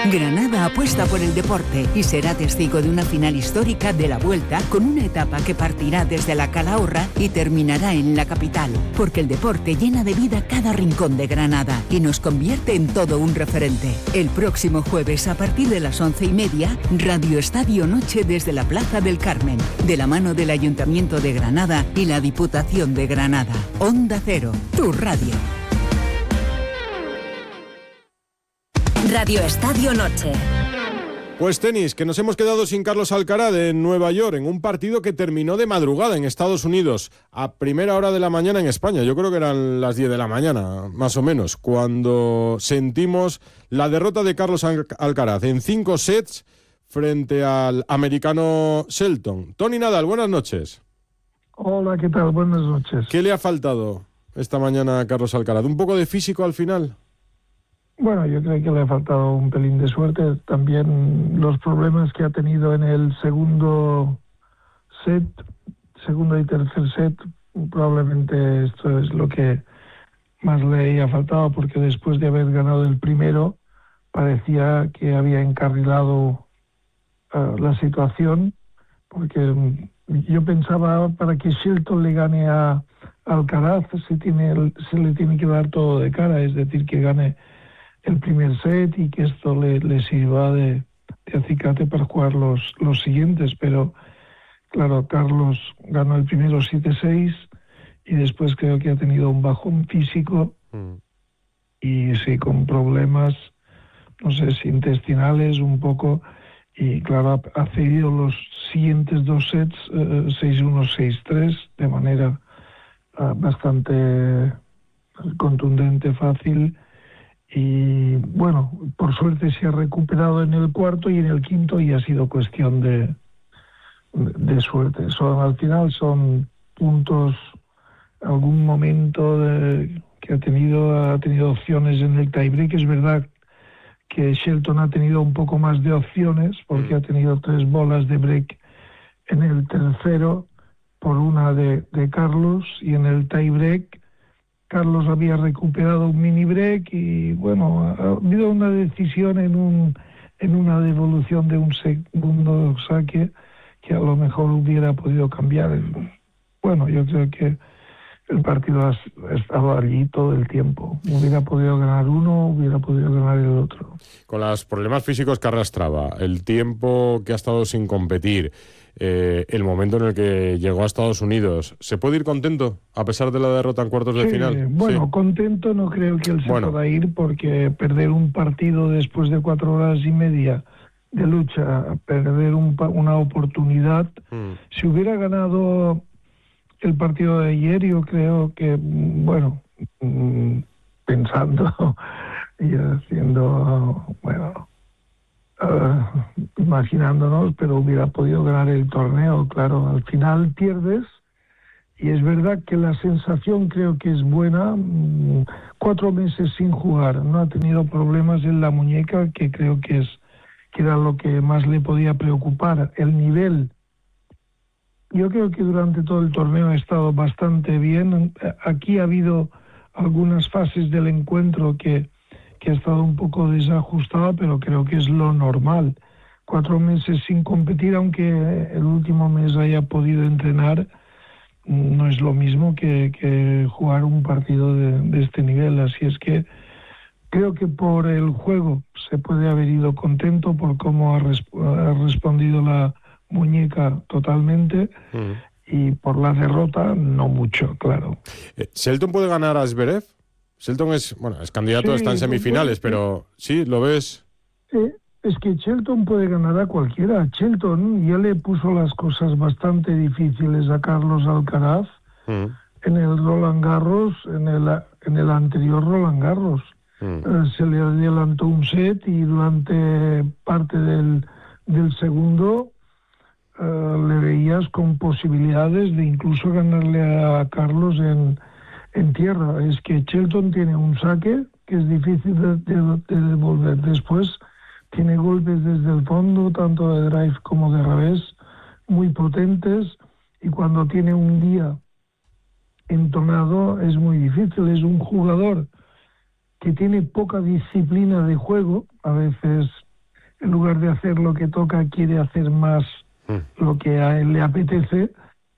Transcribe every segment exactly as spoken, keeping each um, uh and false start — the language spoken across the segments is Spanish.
Granada apuesta por el deporte y será testigo de una final histórica de la Vuelta con una etapa que partirá desde la Calahorra y terminará en la capital, porque el deporte llena de vida cada rincón de Granada y nos convierte en todo un referente. El próximo jueves a partir de las once y media, Radio Estadio Noche desde la Plaza del Carmen, de la mano del Ayuntamiento de Granada y la Diputación de Granada. Onda Cero, tu radio. Radio Estadio Noche. Pues tenis, que nos hemos quedado sin Carlos Alcaraz en Nueva York, en un partido que terminó de madrugada en Estados Unidos, a primera hora de la mañana en España. Yo creo que eran las diez de la mañana, más o menos, cuando sentimos la derrota de Carlos Alcaraz en cinco sets frente al americano Shelton. Tony Nadal, buenas noches. Hola, ¿qué tal? Buenas noches. ¿Qué le ha faltado esta mañana a Carlos Alcaraz? ¿Un poco de físico al final? Bueno, yo creo que le ha faltado un pelín de suerte. También los problemas que ha tenido en el segundo set, segundo y tercer set, probablemente esto es lo que más le ha faltado, porque después de haber ganado el primero, parecía que había encarrilado uh, la situación, porque yo pensaba para que Shelton le gane a Alcaraz se, tiene, se le tiene que dar todo de cara, es decir, que gane el primer set y que esto le, le sirva de, de acicate para jugar los, los siguientes, pero claro, Carlos ganó el primero siete seis y después creo que ha tenido un bajón físico mm. y sí, con problemas, no sé si intestinales un poco, y claro, ha, ha cedido los siguientes dos sets, eh, seis uno, seis tres, de manera uh, bastante contundente, fácil. Y bueno, por suerte se ha recuperado en el cuarto y en el quinto y ha sido cuestión de, de suerte. Son, al final son puntos, algún momento de, que ha tenido, ha tenido opciones en el tiebreak. Es verdad que Shelton ha tenido un poco más de opciones porque ha tenido tres bolas de break en el tercero por una de, de Carlos, y en el tiebreak Carlos había recuperado un mini break y bueno, ha habido una decisión en un en una devolución de un segundo saque que a lo mejor hubiera podido cambiar. Bueno, yo creo que el partido ha estado allí todo el tiempo. Hubiera podido ganar uno, hubiera podido ganar el otro. Con los problemas físicos que arrastraba, el tiempo que ha estado sin competir, eh, el momento en el que llegó a Estados Unidos, ¿se puede ir contento a pesar de la derrota en cuartos de sí, final? Bueno, sí. contento no creo que él se bueno. pueda ir, porque perder un partido después de cuatro horas y media de lucha, perder un, una oportunidad, mm. si hubiera ganado el partido de ayer, yo creo que, bueno, pensando y haciendo, bueno, uh, imaginándonos, pero hubiera podido ganar el torneo. Claro, al final pierdes, y es verdad que la sensación creo que es buena. Cuatro meses sin jugar, no ha tenido problemas en la muñeca, que creo que es que era lo que más le podía preocupar. El nivel, yo creo que durante todo el torneo ha estado bastante bien. Aquí ha habido algunas fases del encuentro que, que ha estado un poco desajustada, pero creo que es lo normal. Cuatro meses sin competir, aunque el último mes haya podido entrenar, no es lo mismo que, que jugar un partido de, de este nivel. Así es que creo que por el juego se puede haber ido contento por cómo ha, resp- ha respondido la muñeca totalmente, mm. y por la derrota no mucho, claro. Eh, ¿Shelton puede ganar a Zverev? Shelton es, bueno, es candidato, sí, está en semifinales, puede, pero ¿sí? ¿Lo ves? Sí, es que Shelton puede ganar a cualquiera. Shelton ya le puso las cosas bastante difíciles a Carlos Alcaraz mm. en el Roland Garros, en el, en el anterior Roland Garros. Mm. Eh, se le adelantó un set y durante parte del, del segundo Uh, le veías con posibilidades de incluso ganarle a Carlos en, en tierra. Es que Shelton tiene un saque que es difícil de, de, de devolver. Después tiene golpes desde el fondo, tanto de drive como de revés, muy potentes, y cuando tiene un día entonado es muy difícil. Es un jugador que tiene poca disciplina de juego, a veces en lugar de hacer lo que toca, quiere hacer más mm. lo que a él le apetece.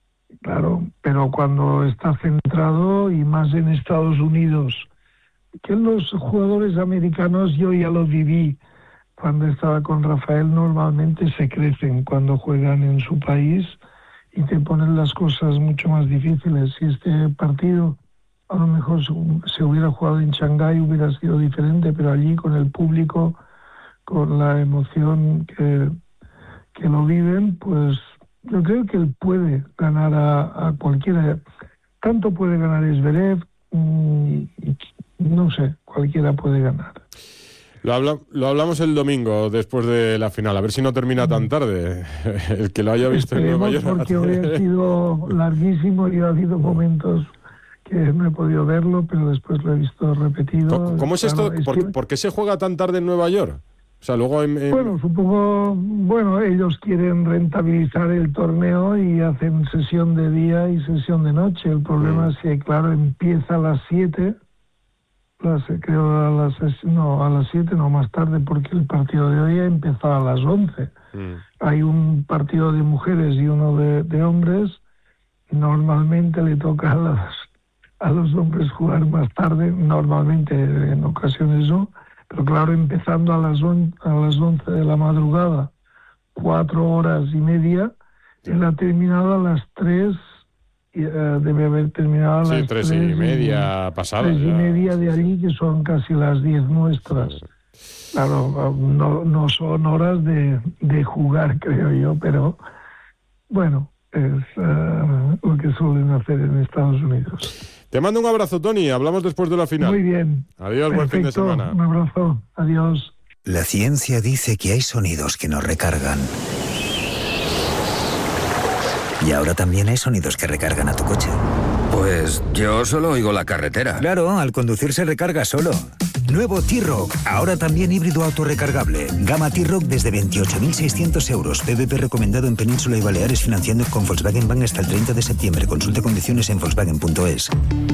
Claro, pero cuando está centrado, y más en Estados Unidos, que los jugadores americanos, yo ya lo viví cuando estaba con Rafael, normalmente se crecen cuando juegan en su país y te ponen las cosas mucho más difíciles. Si este partido a lo mejor se hubiera jugado en Shanghái hubiera sido diferente, pero allí con el público, con la emoción que, que lo viven, pues yo creo que él puede ganar a, a cualquiera. Tanto puede ganar Zverev, y, y, no sé, cualquiera puede ganar. Lo, habla, lo hablamos el domingo después de la final, a ver si no termina tan tarde. El que lo haya visto en Nueva York. Porque hoy ha sido larguísimo y ha habido momentos que no he podido verlo, pero después lo he visto repetido. ¿Cómo, cómo es esto? Claro, es ¿Por, que... ¿Por qué se juega tan tarde en Nueva York? O sea, luego en, en... Bueno, supongo, bueno, ellos quieren rentabilizar el torneo y hacen sesión de día y sesión de noche. El problema mm. es que, claro, empieza a las siete, las, creo a las no, a las siete, no más tarde, porque el partido de hoy ha empezado a las once. Mm. Hay un partido de mujeres y uno de, de hombres. Normalmente le toca a los, a los hombres jugar más tarde, normalmente en ocasiones no. Pero claro, empezando a las, on, a las once de la madrugada, cuatro horas y media, él ha terminado a las tres, y, uh, debe haber terminado a las sí, tres, tres y media pasadas. Tres y media de allí, que son casi las diez nuestras. Sí. Claro, no, no son horas de, de jugar, creo yo, pero bueno, es uh, lo que suelen hacer en Estados Unidos. Te mando un abrazo, Tony. Hablamos después de la final. Muy bien. Adiós, perfecto. Buen fin de semana. Un abrazo. Adiós. La ciencia dice que hay sonidos que nos recargan. Y ahora también hay sonidos que recargan a tu coche. Pues yo solo oigo la carretera. Claro, al conducir se recarga solo. Nuevo T-Roc, ahora también híbrido autorrecargable. Gama T-Roc desde veintiocho mil seiscientos euros. P V P recomendado en Península y Baleares, financiando con Volkswagen Bank hasta el treinta de septiembre. Consulte condiciones en volkswagen punto es.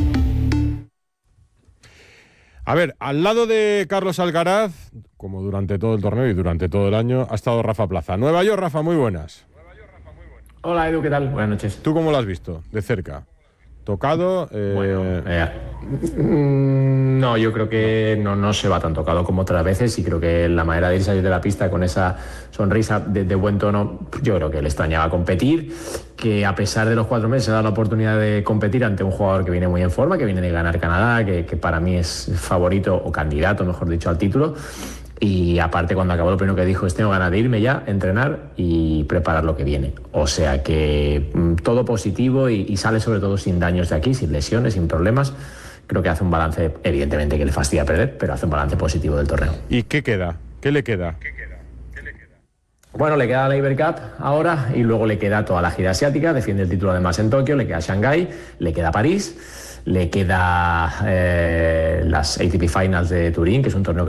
A ver, al lado de Carlos Alcaraz, como durante todo el torneo y durante todo el año, ha estado Rafa Plaza. Nueva York, Rafa, muy buenas. Hola, Edu, ¿qué tal? Buenas noches. ¿Tú cómo lo has visto? De cerca. Tocado. Eh... Bueno, eh, no, yo creo que no, no se va tan tocado como otras veces, y creo que la manera de irse de la pista con esa sonrisa de, de buen tono, yo creo que le extrañaba competir, que a pesar de los cuatro meses se ha dado la oportunidad de competir ante un jugador que viene muy en forma, que viene de ganar Canadá, que, que para mí es favorito o candidato, mejor dicho, al título. Y aparte, cuando acabó, lo primero que dijo es: tengo ganas de irme ya, entrenar y preparar lo que viene. O sea que mmm, todo positivo, y, y sale sobre todo sin daños de aquí, sin lesiones, sin problemas. Creo que hace un balance, evidentemente que le fastidia perder, pero hace un balance positivo del torneo. ¿Y qué queda? ¿Qué le queda? ¿Qué queda? ¿Qué le queda? Bueno, le queda la Iber Cup ahora, y luego le queda toda la gira asiática, defiende el título además en Tokio, le queda Shanghái, le queda París, le queda eh, las A T P Finals de Turín, que es un torneo que